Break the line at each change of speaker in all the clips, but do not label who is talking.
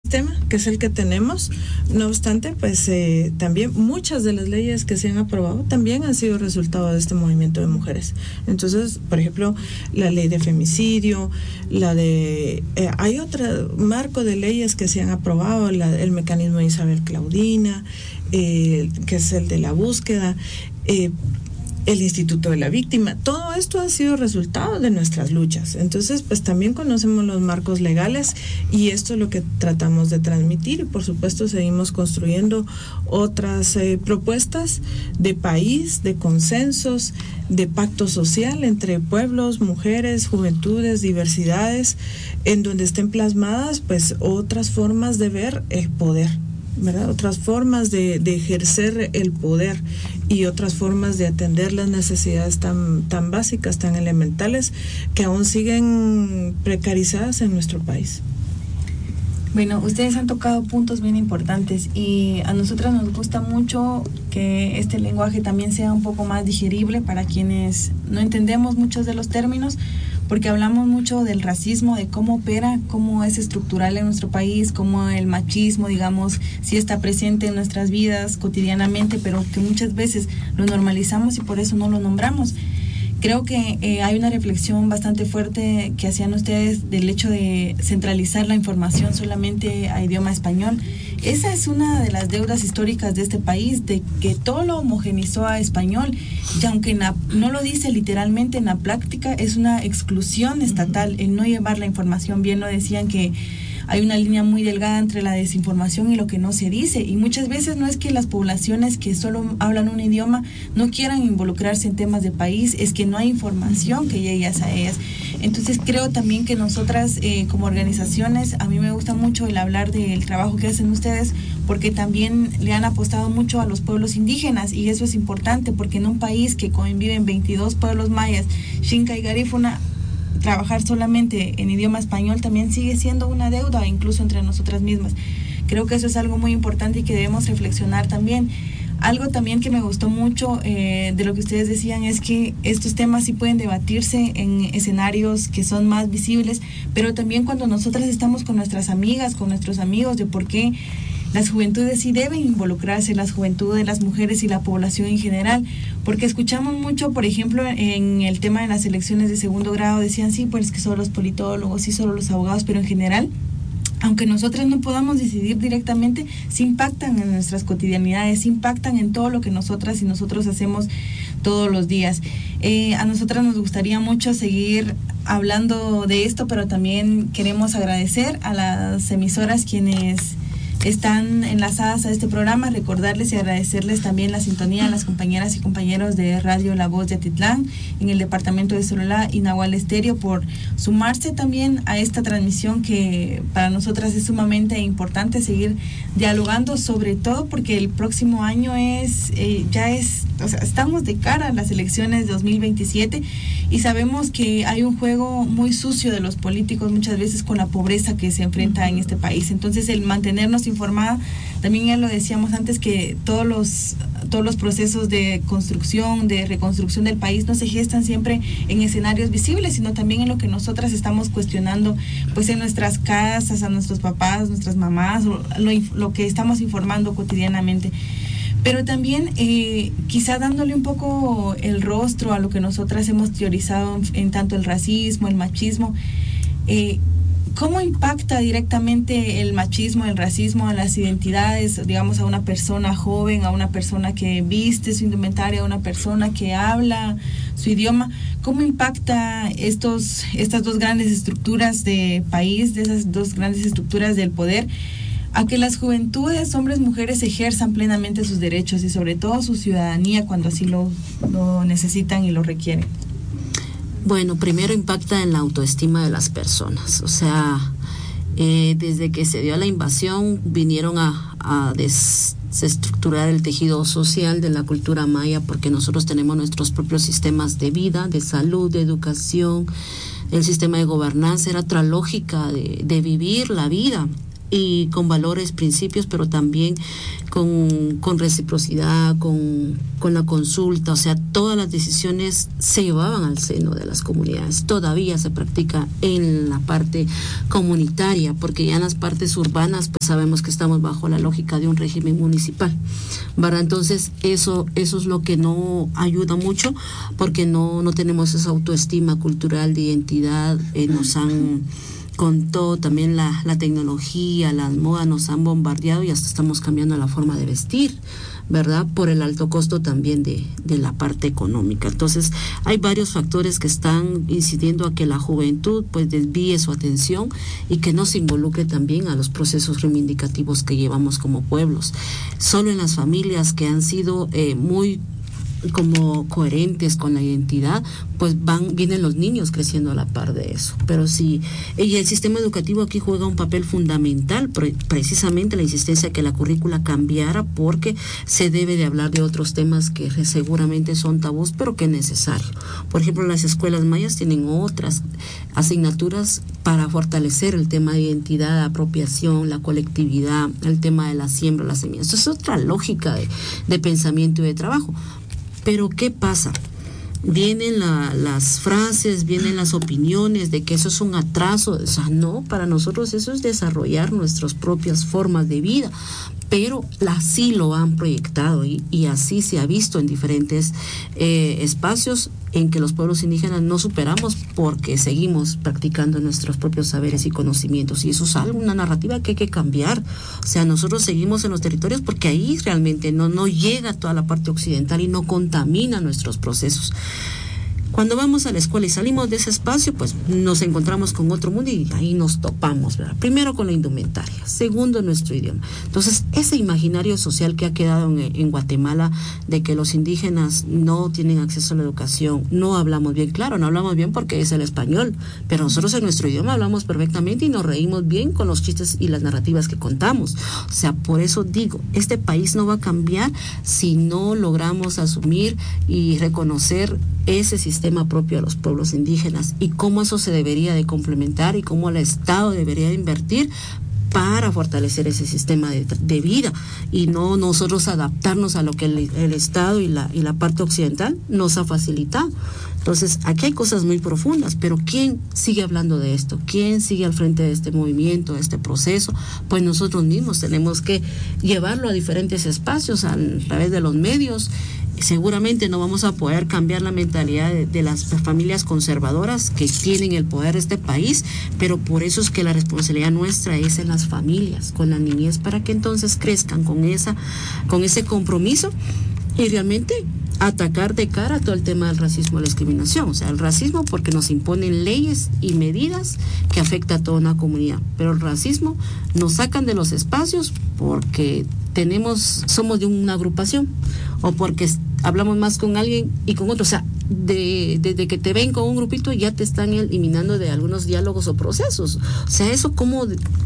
sistema, que es el que tenemos. No obstante, pues también muchas de las leyes que se han aprobado también han sido resultado de este movimiento de mujeres. Entonces, por ejemplo, la ley de femicidio, hay otro marco de leyes que se han aprobado, el mecanismo de Isabel Claudina, que es el de la búsqueda, el Instituto de la Víctima. Todo esto ha sido resultado de nuestras luchas. Entonces, pues también conocemos los marcos legales y esto es lo que tratamos de transmitir. Y por supuesto seguimos construyendo otras propuestas de país, de consensos, de pacto social entre pueblos, mujeres, juventudes, diversidades, en donde estén plasmadas pues otras formas de ver el poder, ¿verdad? Otras formas de ejercer el poder y otras formas de atender las necesidades tan básicas, tan elementales, que aún siguen precarizadas en nuestro país.
Bueno, ustedes han tocado puntos bien importantes y a nosotras nos gusta mucho que este lenguaje también sea un poco más digerible para quienes no entendemos muchos de los términos, porque hablamos mucho del racismo, de cómo opera, cómo es estructural en nuestro país, cómo el machismo, digamos, sí está presente en nuestras vidas cotidianamente, pero que muchas veces lo normalizamos y por eso no lo nombramos. Creo que hay una reflexión bastante fuerte que hacían ustedes del hecho de centralizar la información solamente a idioma español. Esa es una de las deudas históricas de este país, de que todo lo homogenizó a español, y aunque no lo dice literalmente, en la práctica es una exclusión estatal el no llevar la información. Bien lo decían, que hay una línea muy delgada entre la desinformación y lo que no se dice, y muchas veces no es que las poblaciones que solo hablan un idioma no quieran involucrarse en temas de país, es que no hay información que llegue a ellas. Entonces creo también que nosotras como organizaciones, a mí me gusta mucho el hablar del trabajo que hacen ustedes, porque también le han apostado mucho a los pueblos indígenas, y eso es importante, porque en un país que conviven 22 pueblos mayas, Xinca y Garífuna, trabajar solamente en idioma español también sigue siendo una deuda, incluso entre nosotras mismas. Creo que eso es algo muy importante y que debemos reflexionar también. Algo también que me gustó mucho de lo que ustedes decían es que estos temas sí pueden debatirse en escenarios que son más visibles, pero también cuando nosotras estamos con nuestras amigas, con nuestros amigos, de por qué las juventudes sí deben involucrarse, las juventudes, las mujeres y la población en general, porque escuchamos mucho, por ejemplo, en el tema de las elecciones de segundo grado, decían sí, pues que solo los politólogos, sí, solo los abogados, pero en general, aunque nosotras no podamos decidir directamente, sí impactan en nuestras cotidianidades, sí impactan en todo lo que nosotras y nosotros hacemos todos los días. A nosotras nos gustaría mucho seguir hablando de esto, pero también queremos agradecer a las emisoras quienes están enlazadas a este programa, recordarles y agradecerles también la sintonía a las compañeras y compañeros de Radio La Voz de Atitlán, en el departamento de Sololá y Nahual Estéreo, por sumarse también a esta transmisión que para nosotras es sumamente importante seguir dialogando, sobre todo porque el próximo año estamos de cara a las elecciones de 2027 y sabemos que hay un juego muy sucio de los políticos muchas veces con la pobreza que se enfrenta en este país. Entonces el mantenernos informada, también ya lo decíamos antes, que todos los procesos de construcción, de reconstrucción del país no se gestan siempre en escenarios visibles, sino también en lo que nosotras estamos cuestionando pues en nuestras casas, a nuestros papás, nuestras mamás, lo que estamos informando cotidianamente. Pero también quizá dándole un poco el rostro a lo que nosotras hemos teorizado en tanto el racismo, el machismo. ¿Cómo impacta directamente el machismo, el racismo a las identidades, digamos, a una persona joven, a una persona que viste su indumentaria, a una persona que habla su idioma? ¿Cómo impacta estas dos grandes estructuras de país, de esas dos grandes estructuras del poder, a que las juventudes, hombres, mujeres, ejerzan plenamente sus derechos y sobre todo su ciudadanía cuando así lo necesitan y lo requieren?
Bueno, primero impacta en la autoestima de las personas. O sea, desde que se dio la invasión vinieron a desestructurar el tejido social de la cultura maya, porque nosotros tenemos nuestros propios sistemas de vida, de salud, de educación, el sistema de gobernanza era otra lógica de vivir la vida. y con valores, principios, pero también con reciprocidad, con la consulta. O sea, todas las decisiones se llevaban al seno de las comunidades. Todavía se practica en la parte comunitaria, porque ya en las partes urbanas pues sabemos que estamos bajo la lógica de un régimen municipal, ¿verdad? Entonces eso es lo que no ayuda mucho, porque no tenemos esa autoestima cultural de identidad. Nos han, con todo también la tecnología, las modas nos han bombardeado y hasta estamos cambiando la forma de vestir, ¿verdad? Por el alto costo también de la parte económica. Entonces, hay varios factores que están incidiendo a que la juventud pues desvíe su atención y que no se involucre también a los procesos reivindicativos que llevamos como pueblos. Solo en las familias que han sido muy como coherentes con la identidad, pues vienen los niños creciendo a la par de eso. Pero sí, y el sistema educativo aquí juega un papel fundamental, precisamente la insistencia que la currícula cambiara, porque se debe de hablar de otros temas que seguramente son tabús, pero que es necesario. Por ejemplo, las escuelas mayas tienen otras asignaturas para fortalecer el tema de identidad, apropiación, la colectividad, el tema de la siembra, la semilla. Eso es otra lógica de pensamiento y de trabajo. Pero ¿qué pasa? Vienen las frases, vienen las opiniones de que eso es un atraso. O sea, no, para nosotros eso es desarrollar nuestras propias formas de vida, pero así lo han proyectado y así se ha visto en diferentes espacios en que los pueblos indígenas no superamos porque seguimos practicando nuestros propios saberes y conocimientos, y eso es una narrativa que hay que cambiar. O sea, nosotros seguimos en los territorios porque ahí realmente no llega toda la parte occidental y no contamina nuestros procesos. Cuando vamos a la escuela y salimos de ese espacio, pues nos encontramos con otro mundo y ahí nos topamos, ¿verdad? Primero con la indumentaria, segundo nuestro idioma. Entonces, ese imaginario social que ha quedado en Guatemala de que los indígenas no tienen acceso a la educación, no hablamos bien, claro, no hablamos bien porque es el español, pero nosotros en nuestro idioma hablamos perfectamente y nos reímos bien con los chistes y las narrativas que contamos. O sea, por eso digo, este país no va a cambiar si no logramos asumir y reconocer ese sistema propio de los pueblos indígenas y cómo eso se debería de complementar y cómo el Estado debería de invertir para fortalecer ese sistema de vida y no nosotros adaptarnos a lo que el Estado y la parte occidental nos ha facilitado. Entonces, aquí hay cosas muy profundas, pero ¿quién sigue hablando de esto? ¿Quién sigue al frente de este movimiento, de este proceso? Pues nosotros mismos tenemos que llevarlo a diferentes espacios a través de los medios. Seguramente no vamos a poder cambiar la mentalidad de las familias conservadoras que tienen el poder de este país, pero por eso es que la responsabilidad nuestra es en las familias, con la niñez, para que entonces crezcan con ese compromiso y realmente atacar de cara todo el tema del racismo y la discriminación. O sea, el racismo porque nos imponen leyes y medidas que afectan a toda una comunidad, pero el racismo nos sacan de los espacios porque somos de una agrupación o porque hablamos más con alguien y con otro. O sea, desde que te ven con un grupito ya te están eliminando de algunos diálogos o procesos. O sea, eso cómo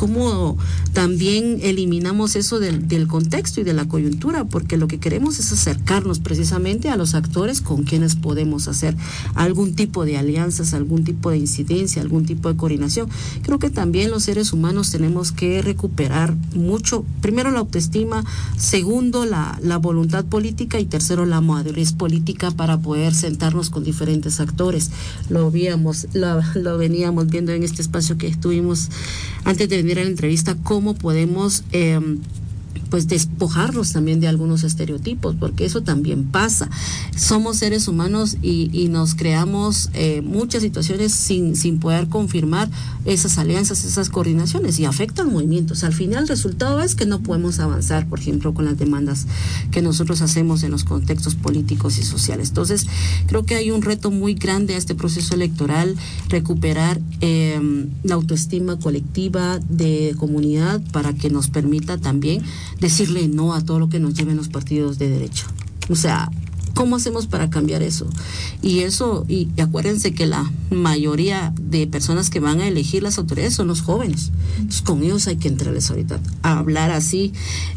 también eliminamos eso del contexto y de la coyuntura, porque lo que queremos es acercarnos precisamente a los actores con quienes podemos hacer algún tipo de alianzas, algún tipo de incidencia, algún tipo de coordinación. Creo que también los seres humanos tenemos que recuperar mucho, primero la autoestima, segundo la voluntad política y tercero la madurez política para poder sentarnos con diferentes actores. Lo veníamos viendo en este espacio que estuvimos antes de venir a la entrevista, cómo podemos pues despojarnos también de algunos estereotipos, porque eso también pasa. Somos seres humanos y nos creamos muchas situaciones sin poder confirmar esas alianzas, esas coordinaciones, y afecta al movimiento. O sea, al final el resultado es que no podemos avanzar, por ejemplo, con las demandas que nosotros hacemos en los contextos políticos y sociales. Entonces, creo que hay un reto muy grande a este proceso electoral, recuperar la autoestima colectiva de comunidad para que nos permita también decirle no a todo lo que nos lleven los partidos de derecha. O sea, ¿Cómo hacemos para cambiar eso? Y acuérdense que la mayoría de personas que van a elegir las autoridades son los jóvenes. Entonces con ellos hay que entrarles ahorita a hablar así,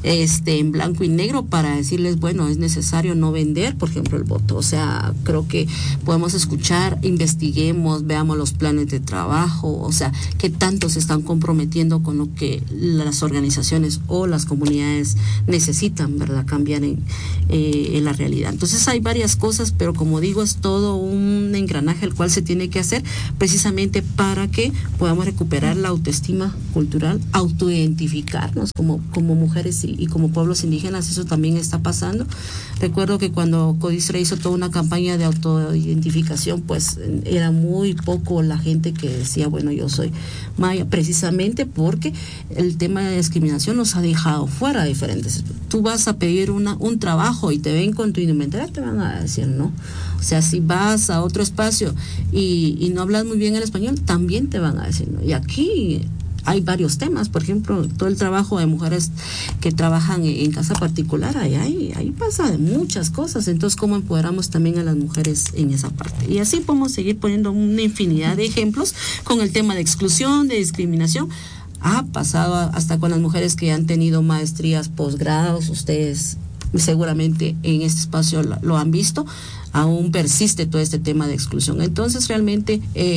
en blanco y negro, para decirles, bueno, es necesario no vender, por ejemplo, el voto. O sea, creo que podemos escuchar, investiguemos, veamos los planes de trabajo, o sea, qué tanto se están comprometiendo con lo que las organizaciones o las comunidades necesitan, ¿verdad?, cambiar en la realidad. Entonces hay varias cosas, pero como digo, es todo un engranaje el cual se tiene que hacer precisamente para que podamos recuperar la autoestima cultural, autoidentificarnos como mujeres y como pueblos indígenas. Eso también está pasando. Recuerdo que cuando CODISTRA hizo toda una campaña de autoidentificación, pues era muy poco la gente que decía, bueno, yo soy maya, precisamente porque el tema de discriminación nos ha dejado fuera de diferentes. Tú vas a pedir un trabajo y te ven con tu indumentaria, te van a decir no. O sea, si vas a otro espacio y no hablas muy bien el español, también te van a decir no. Y aquí hay varios temas, por ejemplo, todo el trabajo de mujeres que trabajan en casa particular, ahí pasa muchas cosas. Entonces, ¿cómo empoderamos también a las mujeres en esa parte? Y así podemos seguir poniendo una infinidad de ejemplos con el tema de exclusión, de discriminación. Ha pasado hasta con las mujeres que han tenido maestrías, posgrados. Ustedes seguramente en este espacio lo han visto. Aún persiste todo este tema de exclusión. Entonces, realmente,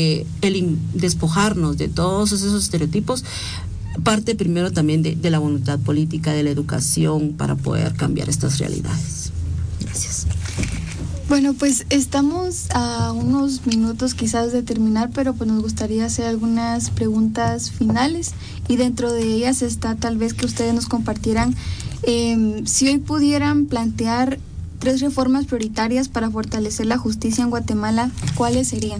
el despojarnos de todos esos estereotipos parte primero también de la voluntad política, de la educación, para poder cambiar estas realidades. Gracias.
Bueno, pues estamos a unos minutos quizás de terminar, pero pues nos gustaría hacer algunas preguntas finales, y dentro de ellas está tal vez que ustedes nos compartieran si hoy pudieran plantear 3 reformas prioritarias para fortalecer la justicia en Guatemala, ¿cuáles serían?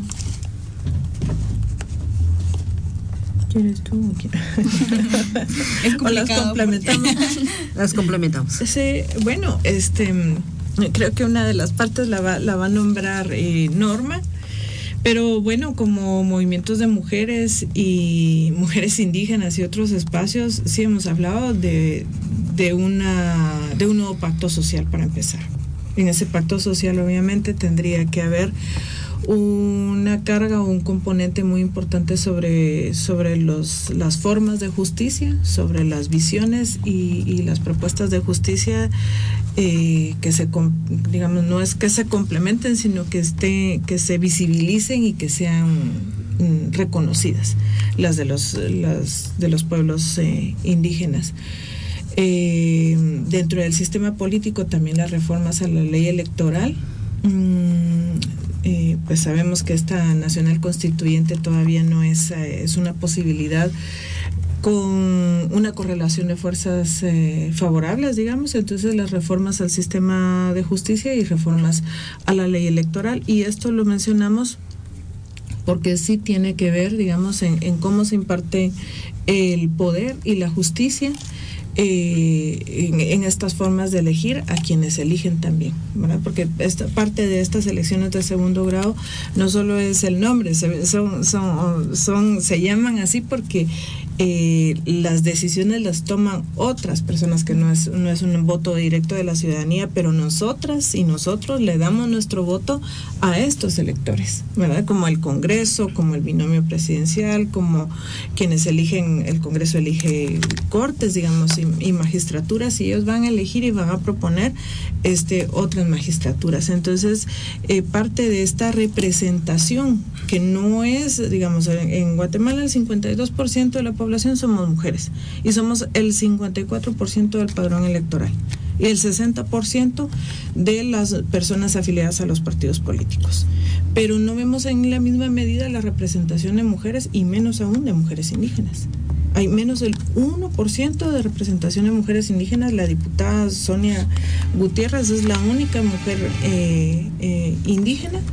¿Quieres tú o quieres?
Es complicado.
Las complementamos. Sí, bueno, creo que una de las partes la va a nombrar Norma, pero bueno, como movimientos de mujeres y mujeres indígenas y otros espacios, sí hemos hablado de un nuevo pacto social para empezar. En ese pacto social obviamente tendría que haber una carga o un componente muy importante sobre las formas de justicia, sobre las visiones y las propuestas de justicia, digamos, no es que se complementen, sino que se visibilicen y que sean reconocidas las de los pueblos indígenas. Dentro del sistema político también las reformas a la ley electoral. Pues sabemos que esta nacional constituyente todavía no es una posibilidad con una correlación de fuerzas favorables, digamos. Entonces las reformas al sistema de justicia y reformas a la ley electoral, y esto lo mencionamos porque sí tiene que ver, digamos, en cómo se imparte el poder y la justicia en estas formas de elegir a quienes eligen también, ¿verdad? Porque esta parte de estas elecciones de segundo grado no solo es el nombre, se llaman así porque las decisiones las toman otras personas, que no es un voto directo de la ciudadanía, pero nosotras y nosotros le damos nuestro voto a estos electores, ¿verdad? Como el Congreso, como el binomio presidencial, como quienes eligen, el Congreso elige cortes, digamos, y magistraturas, y ellos van a elegir y van a proponer otras magistraturas. Entonces, parte de esta representación, que no es, digamos, en Guatemala el 52% de la población somos mujeres y somos el 54% del padrón electoral y el 60% de las personas afiliadas a los partidos políticos, pero no vemos en la misma medida la representación de mujeres, y menos aún de mujeres indígenas. Hay menos del 1% de representación de mujeres indígenas. La diputada Sonia Gutiérrez es la única mujer indígena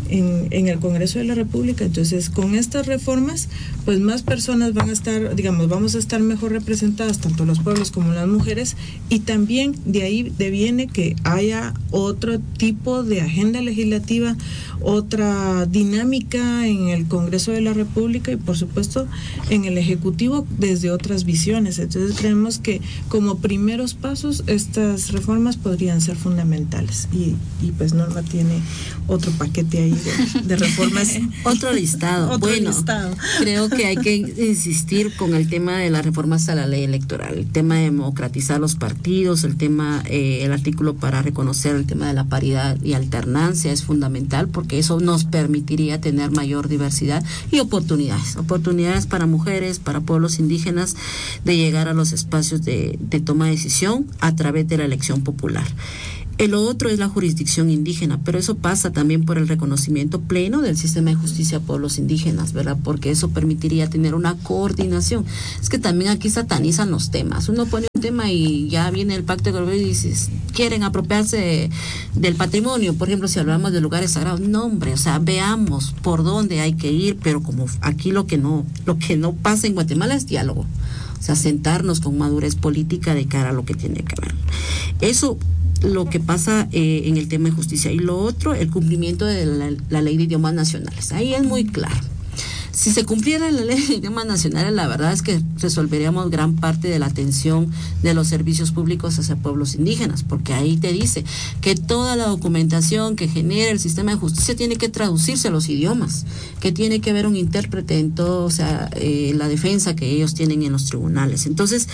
en el Congreso de la República. Entonces, con estas reformas, pues más personas van a estar, vamos a estar mejor representadas, tanto los pueblos como las mujeres, y también de ahí deviene que haya otro tipo de agenda legislativa, otra dinámica en el Congreso de la República y por supuesto en el Ejecutivo desde otras visiones. Entonces creemos que como primeros pasos estas reformas podrían ser fundamentales y pues Norma tiene otro paquete ahí de reformas.
Otro listado. Creo que hay que insistir con el tema de las reformas a la ley electoral, el tema de democratizar los partidos, el tema, el artículo para reconocer el tema de la paridad y alternancia es fundamental porque eso nos permitiría tener mayor diversidad y oportunidades para mujeres, para pueblos indígenas de llegar a los espacios de toma de decisión a través de la elección popular. El otro es la jurisdicción indígena, pero eso pasa también por el reconocimiento pleno del sistema de justicia a pueblos indígenas, ¿verdad? Porque eso permitiría tener una coordinación. Es que también aquí satanizan los temas. Uno pone un tema y ya viene el pacto de gobierno y dices, quieren apropiarse del patrimonio. Por ejemplo, si hablamos de lugares sagrados, no, hombre, o sea, veamos por dónde hay que ir, pero como aquí lo que no pasa en Guatemala es diálogo. O sea, sentarnos con madurez política de cara a lo que tiene que haber. Eso lo que pasa en el tema de justicia. Y lo otro, el cumplimiento de la ley de idiomas nacionales. Ahí es muy claro. Si se cumpliera la ley de idiomas nacionales, la verdad es que resolveríamos gran parte de la atención de los servicios públicos hacia pueblos indígenas, porque ahí te dice que toda la documentación que genera el sistema de justicia tiene que traducirse a los idiomas, que tiene que haber un intérprete en todo, o sea, la defensa que ellos tienen en los tribunales. Entonces,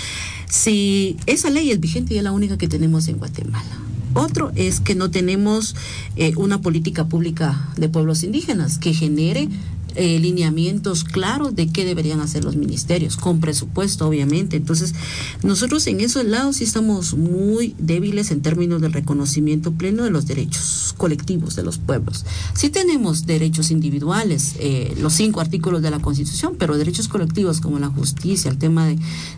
si esa ley es vigente y es la única que tenemos en Guatemala. Otro es que no tenemos una política pública de pueblos indígenas que genere lineamientos claros de qué deberían hacer los ministerios, con presupuesto obviamente. Entonces, nosotros en esos lados sí estamos muy débiles en términos del reconocimiento pleno de los derechos colectivos de los pueblos. Sí tenemos derechos individuales, los 5 artículos de la Constitución, pero derechos colectivos como la justicia, el tema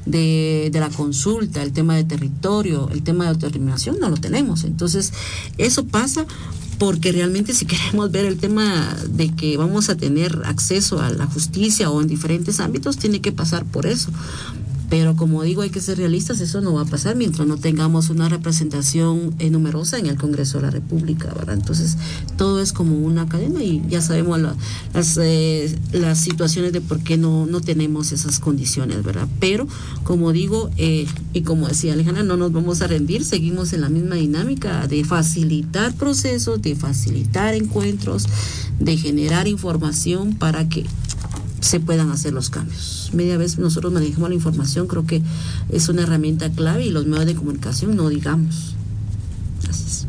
de la consulta, el tema de territorio, el tema de autodeterminación, no lo tenemos. Entonces, eso pasa porque realmente si queremos ver el tema de que vamos a tener acceso a la justicia o en diferentes ámbitos, tiene que pasar por eso. Pero como digo, hay que ser realistas, eso no va a pasar mientras no tengamos una representación numerosa en el Congreso de la República, ¿verdad? Entonces, todo es como una cadena y ya sabemos las situaciones de por qué no tenemos esas condiciones, ¿verdad? Pero, como digo, y como decía Alejandra, no nos vamos a rendir, seguimos en la misma dinámica de facilitar procesos, de facilitar encuentros, de generar información para que se puedan hacer los cambios. Media vez nosotros manejamos la información, creo que es una herramienta clave y los medios de comunicación no digamos. Gracias.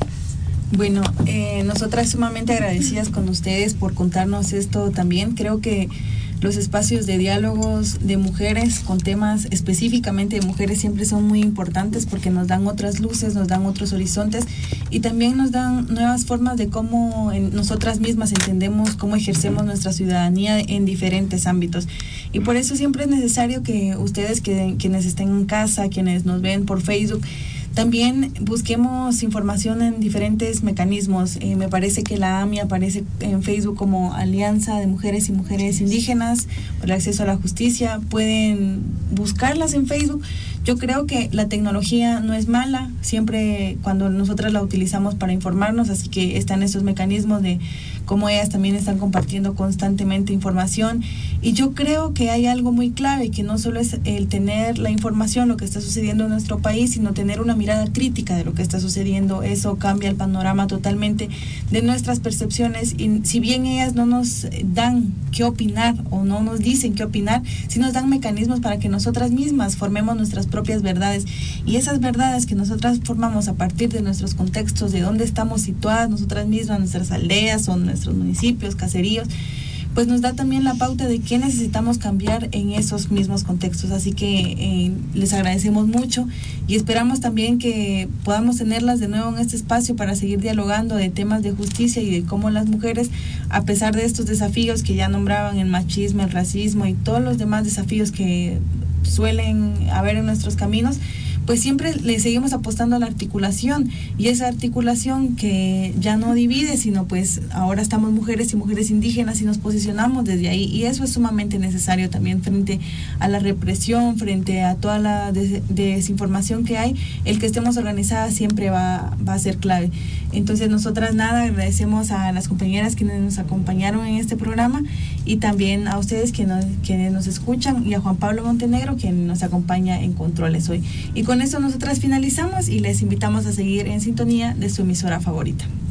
Bueno, nosotras sumamente agradecidas con ustedes por contarnos esto también. Creo que los espacios de diálogos de mujeres con temas específicamente de mujeres siempre son muy importantes porque nos dan otras luces, nos dan otros horizontes y también nos dan nuevas formas de cómo nosotras mismas entendemos cómo ejercemos nuestra ciudadanía en diferentes ámbitos. Y por eso siempre es necesario que ustedes, quienes estén en casa, quienes nos ven por Facebook, también busquemos información en diferentes mecanismos. Me parece que la AMI aparece en Facebook como Alianza de Mujeres y Mujeres Indígenas por el acceso a la justicia. Pueden buscarlas en Facebook. Yo creo que la tecnología no es mala, siempre cuando nosotras la utilizamos para informarnos, así que están estos mecanismos de cómo ellas también están compartiendo constantemente información. Y yo creo que hay algo muy clave, que no solo es el tener la información, lo que está sucediendo en nuestro país, sino tener una mirada crítica de lo que está sucediendo. Eso cambia el panorama totalmente de nuestras percepciones. Y si bien ellas no nos dan qué opinar o no nos dicen qué opinar, sí nos dan mecanismos para que nosotras mismas formemos nuestras propias verdades. Y esas verdades que nosotras formamos a partir de nuestros contextos, de dónde estamos situadas nosotras mismas, nuestras aldeas o nuestros municipios, caseríos, pues nos da también la pauta de qué necesitamos cambiar en esos mismos contextos. Así que les agradecemos mucho y esperamos también que podamos tenerlas de nuevo en este espacio para seguir dialogando de temas de justicia y de cómo las mujeres, a pesar de estos desafíos que ya nombraban, el machismo, el racismo y todos los demás desafíos que suelen haber en nuestros caminos, pues siempre le seguimos apostando a la articulación, y esa articulación que ya no divide, sino pues ahora estamos mujeres y mujeres indígenas y nos posicionamos desde ahí, y eso es sumamente necesario también frente a la represión, frente a toda la desinformación que hay. El que estemos organizadas siempre va a ser clave. Entonces nosotras agradecemos a las compañeras quienes nos acompañaron en este programa, y también a ustedes quienes nos escuchan, y a Juan Pablo Montenegro, quien nos acompaña en controles hoy. Y con eso nosotras finalizamos y les invitamos a seguir en sintonía de su emisora favorita.